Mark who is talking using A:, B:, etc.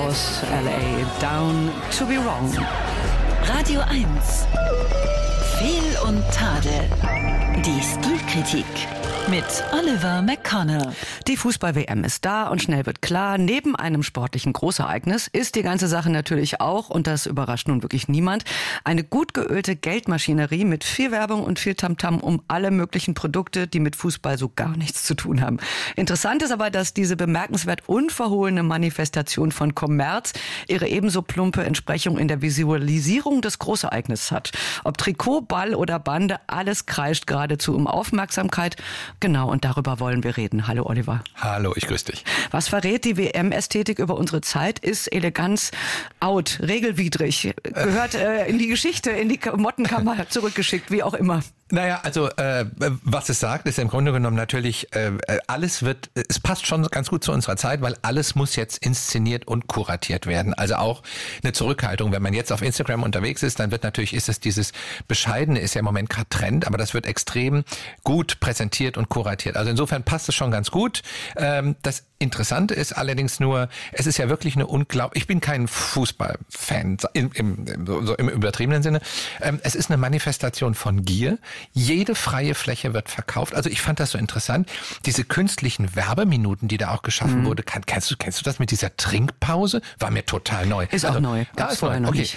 A: aus LA, Down to be Wrong.
B: Radio 1. Fehl und Tadel. Die Stilkritik mit Oliver McConnell.
A: Die Fußball-WM ist da und schnell wird klar, neben einem sportlichen Großereignis ist die ganze Sache natürlich auch, und das überrascht nun wirklich niemand, eine gut geölte Geldmaschinerie mit viel Werbung und viel Tamtam um alle möglichen Produkte, die mit Fußball so gar nichts zu tun haben. Interessant ist aber, dass diese bemerkenswert unverhohlene Manifestation von Kommerz ihre ebenso plumpe Entsprechung in der Visualisierung des Großereignisses hat. Ob Trikot, Ball oder Bande, alles kreischt geradezu um Aufmerksamkeit. Genau, und darüber wollen wir reden. Hallo Oliver.
C: Hallo, ich grüße dich.
A: Was verrät die WM-Ästhetik über unsere Zeit? Ist Eleganz out, regelwidrig, gehört in die Geschichte, in die Mottenkammer zurückgeschickt, wie auch immer?
C: Naja, also was es sagt, ist im Grunde genommen natürlich, es passt schon ganz gut zu unserer Zeit, weil alles muss jetzt inszeniert und kuratiert werden. Also auch eine Zurückhaltung. Wenn man jetzt auf Instagram unterwegs ist, dann ist es dieses Bescheidene, ist ja im Moment gerade Trend, aber das wird extrem gut präsentiert und kuratiert. Also insofern passt es schon ganz gut. Das Interessante ist allerdings nur, es ist ja wirklich ich bin kein Fußballfan im übertriebenen Sinne. Es ist eine Manifestation von Gier. Jede freie Fläche wird verkauft. Also ich fand das so interessant. Diese künstlichen Werbeminuten, die da auch geschaffen wurde. Kennst du das mit dieser Trinkpause? War mir total neu.
A: Ist auch neu. Gab's vorher noch nicht.